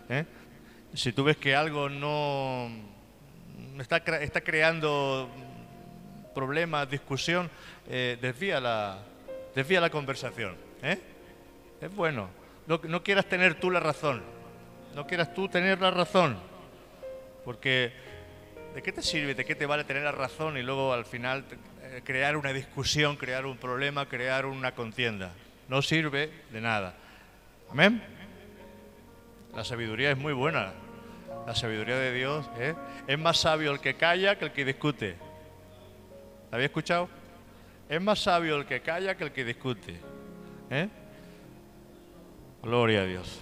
¿eh? Si tú ves que algo no está creando problemas, discusión, desvía la conversación, ¿eh? Es bueno. No quieras tener tú la razón. No quieras tú tener la razón. Porque ¿de qué te sirve, de qué te vale tener la razón y luego al final crear una discusión, crear un problema, crear una contienda? No sirve de nada. ¿Amén? La sabiduría es muy buena. La sabiduría de Dios, ¿eh? Es más sabio el que calla que el que discute. ¿La había escuchado? Es más sabio el que calla que el que discute, ¿eh? Gloria a Dios.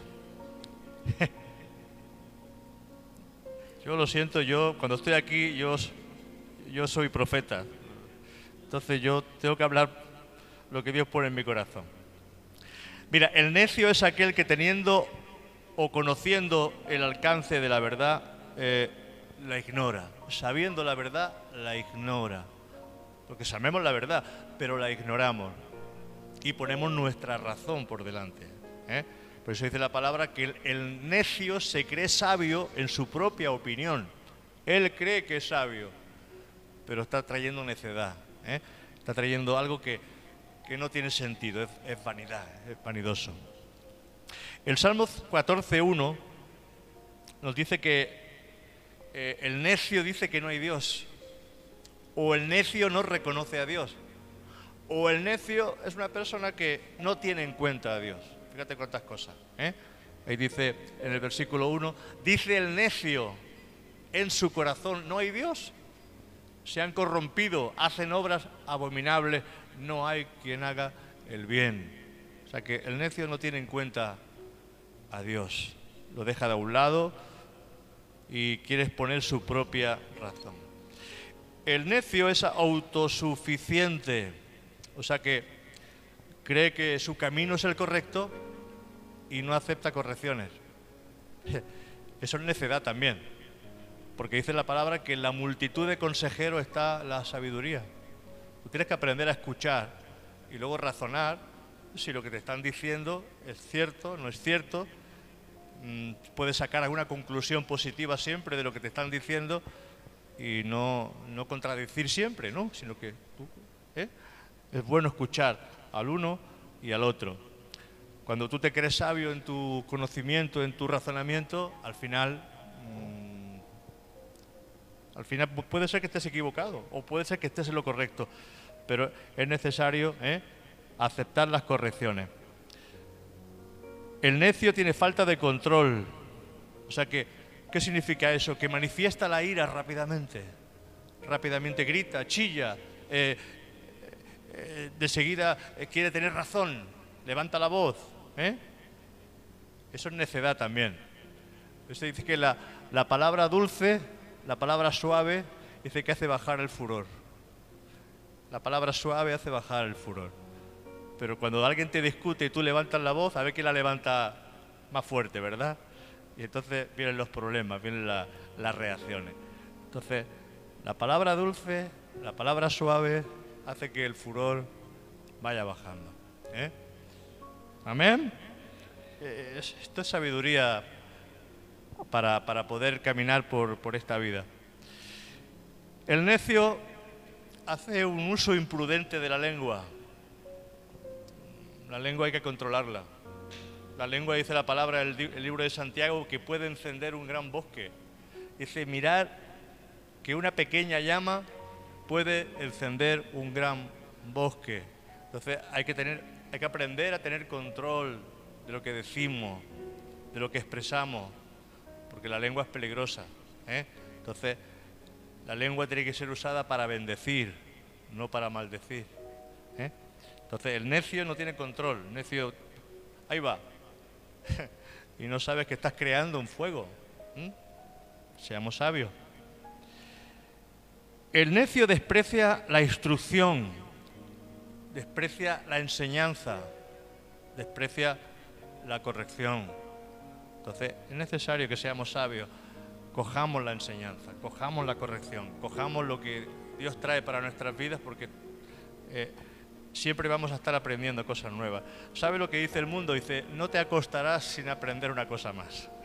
Yo lo siento, cuando estoy aquí, yo soy profeta. Entonces yo tengo que hablar lo que Dios pone en mi corazón. Mira, el necio es aquel que teniendo o conociendo el alcance de la verdad, la ignora. Sabiendo la verdad, la ignora. Porque sabemos la verdad, pero la ignoramos. Y ponemos nuestra razón por delante, ¿eh? Por eso dice la palabra que el necio se cree sabio en su propia opinión. Él cree que es sabio, pero está trayendo necedad, ¿eh? Está trayendo algo que no tiene sentido, es vanidad, es vanidoso. El Salmo 14:1 nos dice que el necio dice que no hay Dios, o el necio no reconoce a Dios, o el necio es una persona que no tiene en cuenta a Dios. Fíjate cuántas cosas, ¿eh? Ahí dice en el versículo 1, dice el necio en su corazón, no hay Dios. Se han corrompido, hacen obras abominables, no hay quien haga el bien. O sea que el necio no tiene en cuenta a Dios, lo deja de un lado y quiere exponer su propia razón. El necio es autosuficiente, o sea que cree que su camino es el correcto y no acepta correcciones. Eso es necedad también, porque dice la palabra que en la multitud de consejeros está la sabiduría. Tú tienes que aprender a escuchar y luego razonar si lo que te están diciendo es cierto, no es cierto. Puedes sacar alguna conclusión positiva siempre de lo que te están diciendo y no contradecir siempre, ¿no? Sino que es bueno escuchar al uno y al otro. Cuando tú te crees sabio en tu conocimiento, en tu razonamiento, al final puede ser que estés equivocado o puede ser que estés en lo correcto, pero es necesario aceptar las correcciones. El necio tiene falta de control. O sea que, ¿qué significa eso? Que manifiesta la ira rápidamente. Rápidamente grita, chilla, de seguida quiere tener razón, levanta la voz, ¿eh? Eso es necedad también. Eso dice que la palabra dulce, la palabra suave, dice que hace bajar el furor. La palabra suave hace bajar el furor. Pero cuando alguien te discute y tú levantas la voz, a ver quién la levanta más fuerte, ¿verdad? Y entonces vienen los problemas, vienen las reacciones. Entonces, la palabra dulce, la palabra suave, hace que el furor vaya bajando, ¿eh? ¿Amén? Esto es sabiduría para poder caminar por esta vida. El necio hace un uso imprudente de la lengua. La lengua hay que controlarla. La lengua, dice la palabra del libro de Santiago, que puede encender un gran bosque. Dice, mirad que una pequeña llama puede encender un gran bosque. Entonces hay que aprender a tener control de lo que decimos, de lo que expresamos, porque la lengua es peligrosa, ¿eh? Entonces la lengua tiene que ser usada para bendecir, no para maldecir, ¿eh? Entonces el necio no tiene control, el necio, ahí va, y no sabes que estás creando un fuego. Seamos sabios. El necio desprecia la instrucción, desprecia la enseñanza, desprecia la corrección. Entonces es necesario que seamos sabios, cojamos la enseñanza, cojamos la corrección, cojamos lo que Dios trae para nuestras vidas, porque siempre vamos a estar aprendiendo cosas nuevas. ¿Sabe lo que dice el mundo? Dice, no te acostarás sin aprender una cosa más.